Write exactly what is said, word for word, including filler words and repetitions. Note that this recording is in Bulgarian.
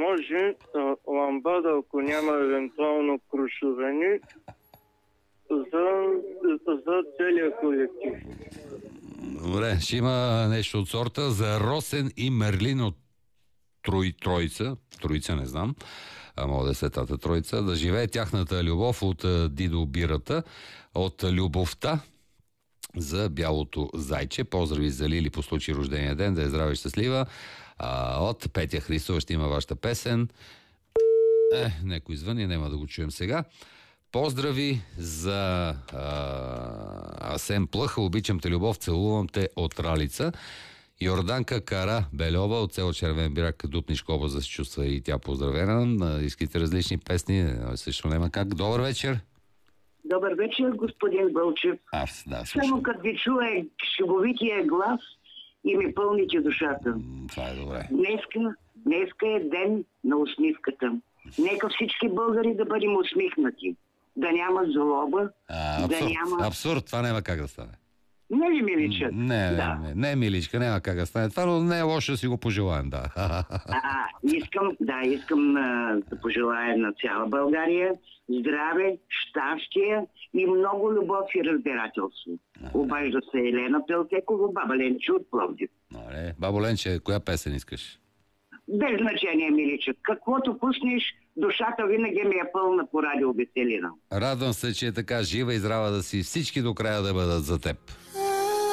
може а, ламбада, ако няма евентуално крушовени, за, за целия колектив. Добре, ще има нещо от сорта за Росен и Мерлин от Трой, Троица. Троица не знам. А мога да е светата Троица. Да живее тяхната любов от а, Дидо Бирата. От любовта за бялото зайче. Поздрави за Лили по случай рождения ден. Да е здрава и щастлива. А, от Петя Христова ще има вашата песен. Е, некой звъни, няма да го чуем сега. Поздрави за а, Асен Плъха. Обичам те, любов, целувам те от Ралица. Йорданка Кара Белова от село Червен бряг, Дупнишка област, да се чувства и тя поздравена. Искате различни песни, също няма как. Добър вечер. Добър вечер, господин Вълчев. Аз, да, Само като ви чуе шеговития глас и ми пълните душата. Това е добре. Днеска, днеска е ден на усмивката. Нека всички българи да бъдем усмихнати. Да няма злоба, А, абсурд, да няма... абсурд, това няма как да стане. Не ли ми личат? Не, да. не, не, не, миличка, няма как да стане това, но не е лошо да си го пожелаем, да. А, искам, да, искам а, да пожелая на цяла България здраве, щастие и много любов и разбирателство. Обажда се Елена Пелтекова, баба Ленче от Пловдив. Добре. Бабо Ленче, коя песен искаш? Без значение, миличък. Каквото пуснеш, душата винаги ми е пълна по радио Веселина. Радвам се, че е така жива и здрава да си всички до края да бъдат за теб.